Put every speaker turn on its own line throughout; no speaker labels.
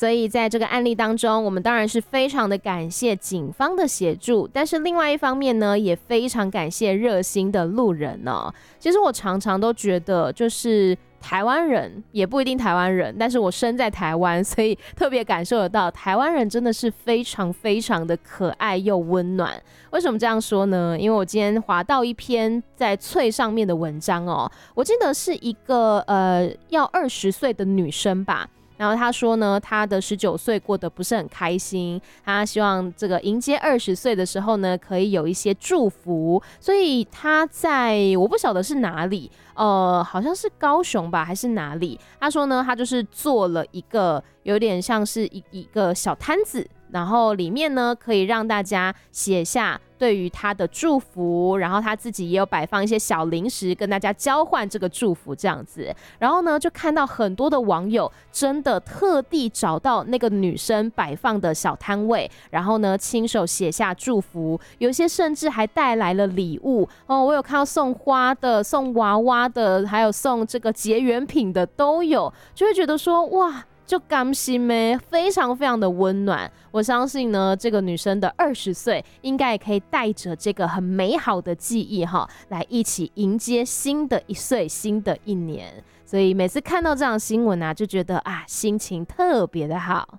所以在这个案例当中，我们当然是非常的感谢警方的协助，但是另外一方面呢，也非常感谢热心的路人哦。其实我常常都觉得，就是台湾人也不一定台湾人，但是我身在台湾，所以特别感受得到台湾人真的是非常非常的可爱又温暖。为什么这样说呢？因为我今天滑到一篇在脆上面的文章哦，我记得是一个要20岁的女生吧。然后他说呢，他的19岁过得不是很开心，他希望这个迎接20岁的时候呢，可以有一些祝福，所以他在我不晓得是哪里，好像是高雄吧，还是哪里？他说呢，他就是做了一个有点像是一个小摊子。然后里面呢，可以让大家写下对于他的祝福，然后他自己也有摆放一些小零食跟大家交换这个祝福这样子。然后呢，就看到很多的网友真的特地找到那个女生摆放的小摊位，然后呢亲手写下祝福，有些甚至还带来了礼物哦。我有看到送花的、送娃娃的，还有送这个结缘品的都有，就会觉得说哇。就甘心咩，非常非常的温暖。我相信呢，这个女生的20岁应该也可以带着这个很美好的记忆哈，来一起迎接新的一岁、新的一年。所以每次看到这样的新闻啊，就觉得啊，心情特别的好。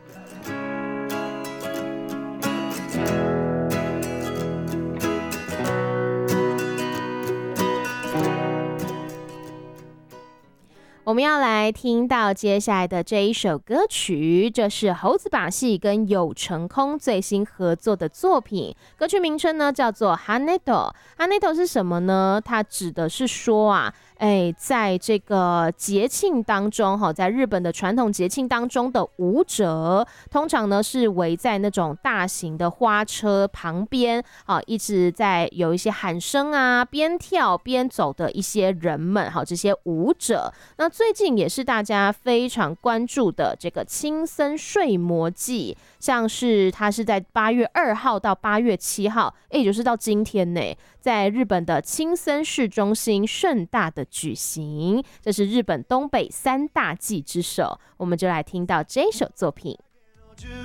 我们要来听到接下来的这一首歌曲，这是猴子把戏跟有成空最新合作的作品，歌曲名称呢叫做 Haneto。Haneto 是什么呢？它指的是说啊，在这个节庆当中，在日本的传统节庆当中的舞者，通常呢是围在那种大型的花车旁边，一直在有一些喊声啊，边跳边走的一些人们，这些舞者。那最近也是大家非常关注的这个青森睡魔祭，像是它是在8月2号到8月7号，也就是到今天呢，在日本的青森市中心盛大的举行，这是日本东北3大祭之首，我们就来听到这首作品。